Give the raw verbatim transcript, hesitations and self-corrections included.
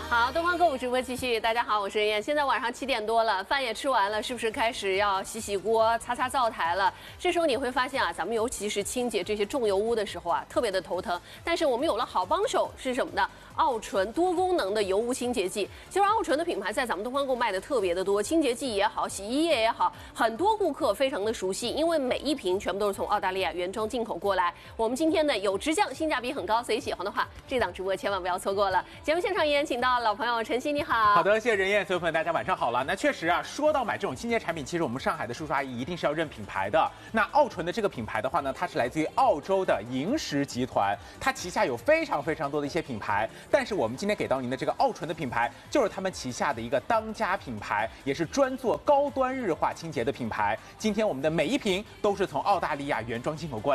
好，东方购物直播继续。大家好，我是任燕。现在晚上七点多了，饭也吃完了，是不是开始要洗洗锅、擦擦灶台了？这时候你会发现啊，咱们尤其是清洁这些重油污的时候啊，特别的头疼。但是我们有了好帮手，是什么呢？奥纯多功能的油污清洁剂。其实奥纯的品牌在咱们东方购卖的特别的多，清洁剂也好，洗衣液也好，很多顾客非常的熟悉，因为每一瓶全部都是从澳大利亚原装进口过来。我们今天呢有直降，性价比很高，所以喜欢的话，这档直播千万不要错过了。节目现场依然请到老朋友晨曦，你好。 好的，谢谢任燕，所有朋友大家晚上好了。那确实啊，说到买这种清洁产品，其实我们上海的叔叔阿姨一定是要认品牌的。那奥纯的这个品牌的话呢，它是来自于澳洲的萤石集团，它旗下有非常非常多的一些品牌，但是我们今天给到您的这个奥纯的品牌，就是他们旗下的一个当家品牌，也是专做高端日化清洁的品牌。今天我们的每一瓶都是从澳大利亚原装进口过来。